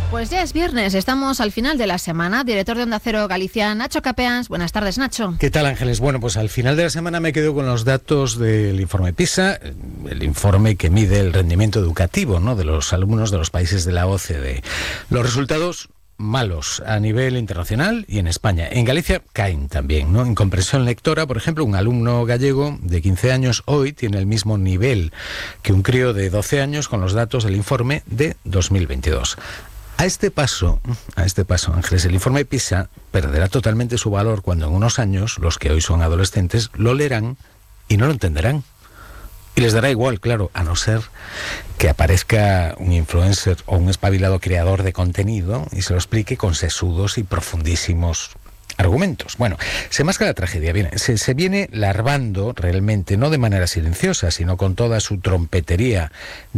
Pues ya es viernes, estamos al final de la semana. Director de Onda Cero Galicia, Nacho Capeans. Buenas tardes, Nacho. ¿Qué tal, Ángeles? Bueno, pues al final de la semana me quedo con los datos del informe PISA, el informe que mide el rendimiento educativo, ¿no?, de los alumnos de los países de la OCDE. Los resultados malos a nivel internacional y en España. En Galicia caen también, ¿no? En comprensión lectora, por ejemplo, un alumno gallego de 15 años hoy tiene el mismo nivel que un crío de 12 años con los datos del informe de 2022. A este paso, Ángeles, el informe PISA perderá totalmente su valor cuando en unos años los que hoy son adolescentes lo leerán y no lo entenderán. Y les dará igual, claro, a no ser que aparezca un influencer o un espabilado creador de contenido y se lo explique con sesudos y profundísimos argumentos. Bueno, se masca la tragedia, se viene larvando realmente, no de manera silenciosa, sino con toda su trompetería